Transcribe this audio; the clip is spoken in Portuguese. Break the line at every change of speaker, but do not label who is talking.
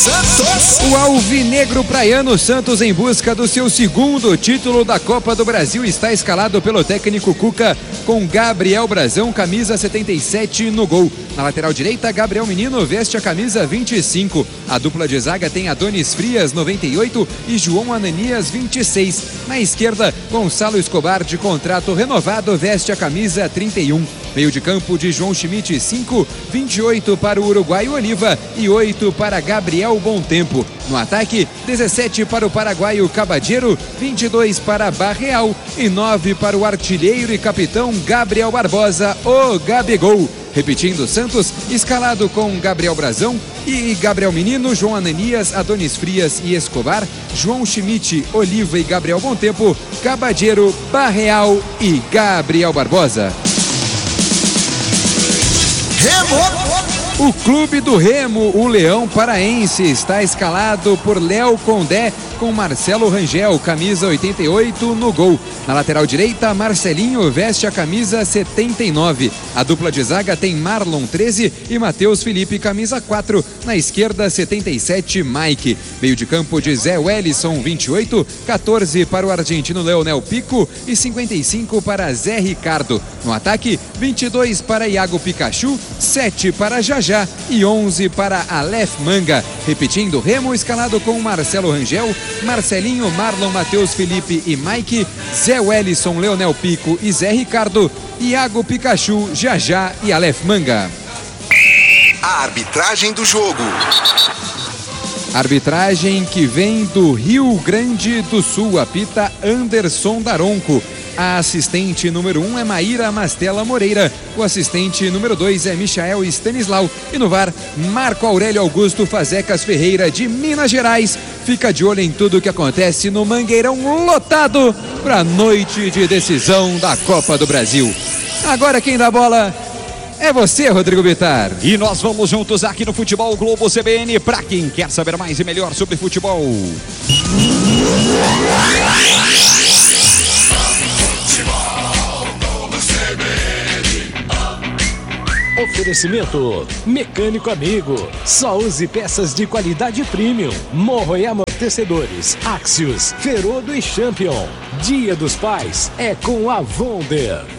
Santos.
O alvinegro praiano Santos, em busca do seu segundo título da Copa do Brasil, está escalado pelo técnico Cuca com Gabriel Brazão, camisa 77 no gol. Na lateral direita, Gabriel Menino veste a camisa 25. A dupla de zaga tem Adonis Frias, 98, e João Ananias, 26. Na esquerda, Gonçalo Escobar, de contrato renovado, veste a camisa 31. Meio de campo de João Schmidt, 5, 28 para o uruguaio Oliva e 8 para Gabriel Bontempo. No ataque, 17 para o paraguaio Cabadeiro, 22 para Barreal e 9 para o artilheiro e capitão Gabriel Barbosa, o Gabigol. Repetindo, Santos, escalado com Gabriel Brazão e Gabriel Menino, João Ananias, Adonis Frias e Escobar, João Schmidt, Oliva e Gabriel Bontempo, Cabadeiro, Barreal e Gabriel Barbosa. O clube do Remo, o Leão Paraense, está escalado por Léo Condé com Marcelo Rangel, camisa 88 no gol. Na lateral direita, Marcelinho veste a camisa 79. A dupla de zaga tem Marlon, 13, e Matheus Felipe, camisa 4. Na esquerda, 77, Mike. Meio de campo de Zé Wellison, 28, 14 para o argentino Leonel Pico e 55 para Zé Ricardo. No ataque, 22 para Iago Pikachu, 7 para Jajá e 11 para Aleph Manga. Repetindo, Remo escalado com Marcelo Rangel, Marcelinho, Marlon, Matheus Felipe e Mike, Zé Wellison, Leonel Pico e Zé Ricardo, Iago Pikachu, Jajá e Aleph Manga.
A arbitragem do jogo.
Arbitragem que vem do Rio Grande do Sul, apita Anderson Daronco. A assistente número 1 é Maíra Mastella Moreira. O assistente número 2 é Michael Stanislau. E no VAR, Marco Aurélio Augusto Fazecas Ferreira, de Minas Gerais. Fica de olho em tudo que acontece no Mangueirão lotado para a noite de decisão da Copa do Brasil. Agora quem dá bola é você, Rodrigo Bittar.
E nós vamos juntos aqui no Futebol Globo CBN para quem quer saber mais e melhor sobre futebol.
Oferecimento Mecânico Amigo. Só use peças de qualidade premium. Morro e amortecedores, Axios, Ferodo e Champion. Dia dos Pais é com a Wonder.